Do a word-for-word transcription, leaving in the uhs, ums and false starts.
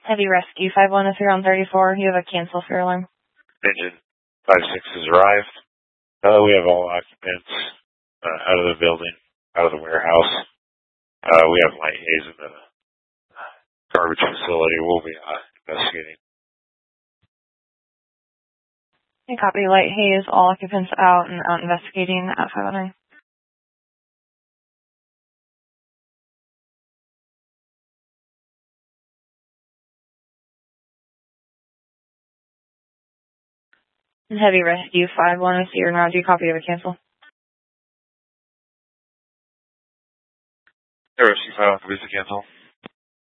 Heavy Rescue five one, if you're on thirty-four, you have a cancel for your alarm. Engine five six has arrived. Uh, we have all occupants uh, out of the building, out of the warehouse. Uh, we have light haze in the garbage facility. We'll be uh, investigating. Okay, copy. Light haze, all occupants out and out investigating at five oh nine. And Heavy Rescue five one, I see you're now. Do you copy of a cancel? Heavy Rescue five one, copies to cancel.